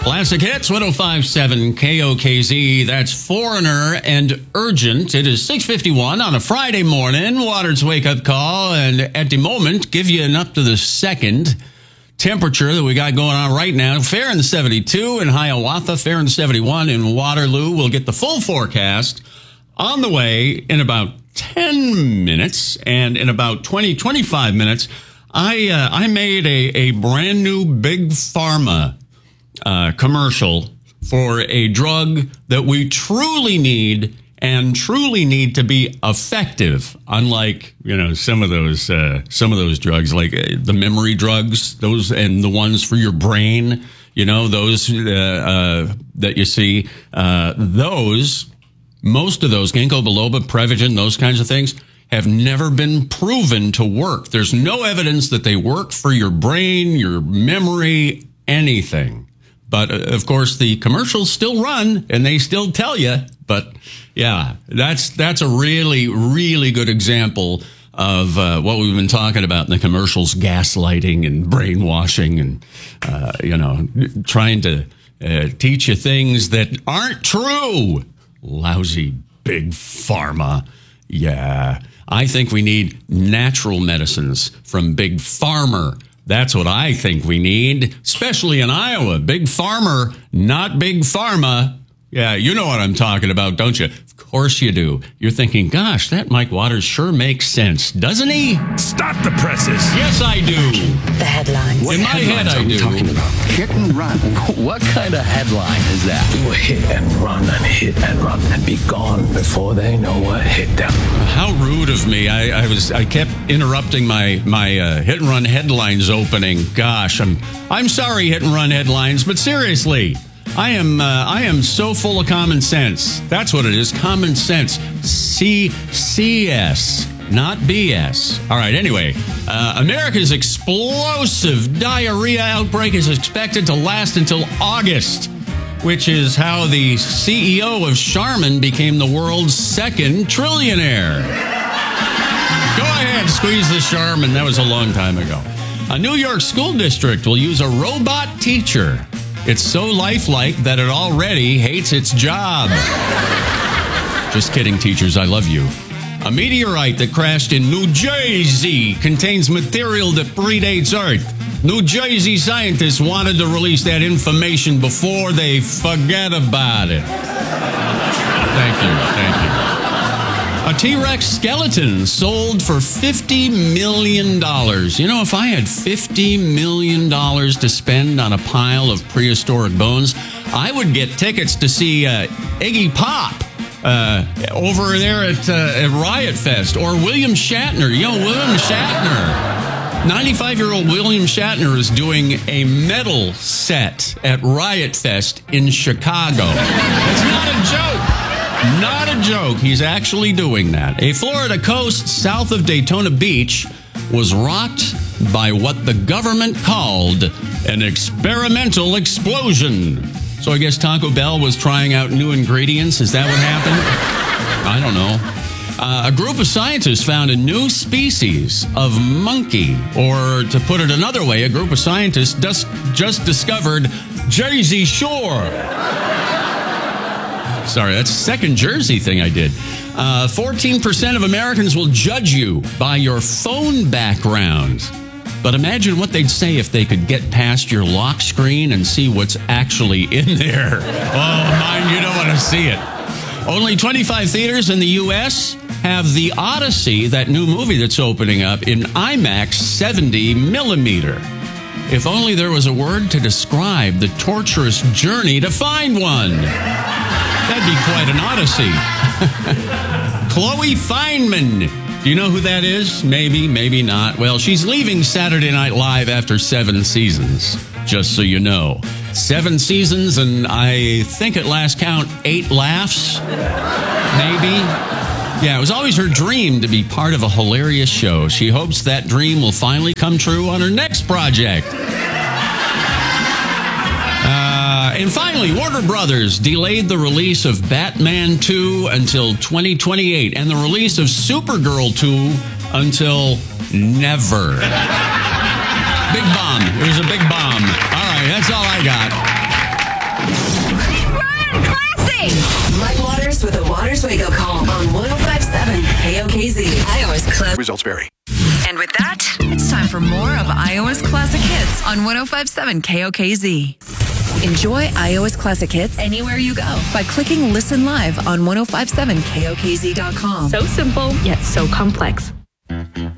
Classic Hits, 105.7 KOKZ. That's Foreigner and Urgent. It is 6:51 on a Friday morning. Water's wake-up call. And at the moment, give you an up to the second temperature that we got going on right now. Fair in 72 in Hiawatha, fair in 71 in Waterloo. We'll get the full forecast on the way in about 10 minutes. And in about 25 minutes, I made a brand new Big Pharma commercial for a drug that we truly need to be effective. Unlike, some of those drugs, like the memory drugs, those and the ones for your brain, those that you see, most of those, ginkgo biloba, Prevagen, those kinds of things have never been proven to work. There's no evidence that they work for your brain, your memory, anything. But, of course, the commercials still run, and they still tell you. But, yeah, that's a really, really good example of what we've been talking about in the commercials, gaslighting and brainwashing and, trying to teach you things that aren't true. Lousy Big Pharma. Yeah, I think we need natural medicines from Big Farmer. That's what I think we need, especially in Iowa. Big Farmer, not Big Pharma. Yeah, you know what I'm talking about, don't you? Of course you do. You're thinking, gosh, that Mike Waters sure makes sense, doesn't he? Stop the presses. Yes, I do. The headlines. In my head, I do. Talking about hit and run. What kind of headline is that? Hit and run and be gone before they know what hit them. How rude of me. I kept interrupting my hit and run headlines opening. Gosh, I'm sorry, hit and run headlines, but seriously, I am so full of common sense. That's what it is, common sense. CS, not BS. All right, anyway, America's explosive diarrhea outbreak is expected to last until August, which is how the CEO of Charmin became the world's second trillionaire. Go ahead, squeeze the Charmin. That was a long time ago. A New York school district will use a robot teacher. It's so lifelike that it already hates its job. Just kidding, teachers. I love you. A meteorite that crashed in New Jersey contains material that predates Earth. New Jersey scientists wanted to release that information before they forget about it. Thank you. A T-Rex skeleton sold for $50 million. If I had $50 million to spend on a pile of prehistoric bones, I would get tickets to see Iggy Pop over there at Riot Fest, or William Shatner. William Shatner. 95-year-old William Shatner is doing a metal set at Riot Fest in Chicago. It's not a joke. Not a joke. He's actually doing that. A Florida coast south of Daytona Beach was rocked by what the government called an experimental explosion. So I guess Taco Bell was trying out new ingredients. Is that what happened? I don't know. A group of scientists found a new species of monkey, or to put it another way, a group of scientists just discovered Jersey Shore. Sorry, that's the second Jersey thing I did. 14% of Americans will judge you by your phone background. But imagine what they'd say if they could get past your lock screen and see what's actually in there. Oh, mine, you don't want to see it. Only 25 theaters in the U.S. have The Odyssey, that new movie that's opening up, in IMAX 70 millimeter. If only there was a word to describe the torturous journey to find one. That'd be quite an odyssey. Chloe Fineman. Do you know who that is? Maybe, maybe not. Well, she's leaving Saturday Night Live after 7 seasons, just so you know. 7 seasons, and I think at last count, 8 laughs, maybe. Yeah, it was always her dream to be part of a hilarious show. She hopes that dream will finally come true on her next project. And finally, Warner Brothers delayed the release of Batman 2 until 2028 and the release of Supergirl 2 until never. Big bomb. It was a big bomb. All right, that's all I got. Results vary. And with that, it's time for more of Iowa's Classic Hits on 105.7 KOKZ. Enjoy Iowa's Classic Hits anywhere you go by clicking Listen Live on 105.7KOKZ.com. So simple, yet so complex.